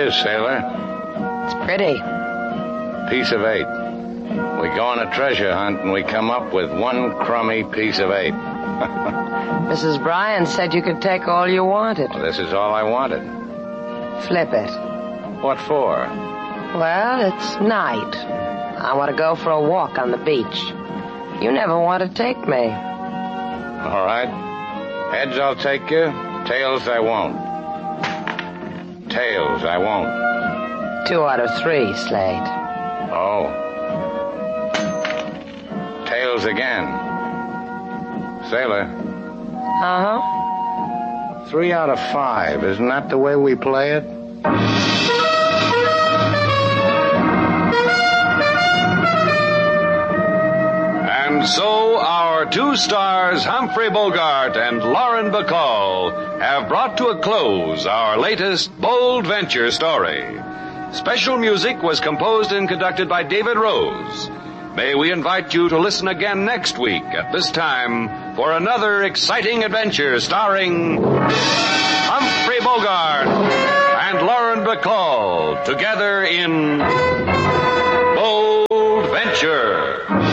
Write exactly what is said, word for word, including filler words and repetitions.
is, sailor? It's pretty. Piece of eight. We go on a treasure hunt and we come up with one crummy piece of eight. Missus Bryan said you could take all you wanted. Well, this is all I wanted. Flip it. What for? Well, it's night. I want to go for a walk on the beach. You never want to take me. All right. Heads, I'll take you. Tails, I won't. Tails, I won't. Two out of three, Slade. Oh. Tails again. Sailor. Uh-huh. Three out of five. Isn't that the way we play it? And so our two stars, Humphrey Bogart and Lauren Bacall, have brought to a close our latest bold venture story. Special music was composed and conducted by David Rose. May we invite you to listen again next week at this time for another exciting adventure starring Humphrey Bogart and Lauren Bacall together in Bold Venture.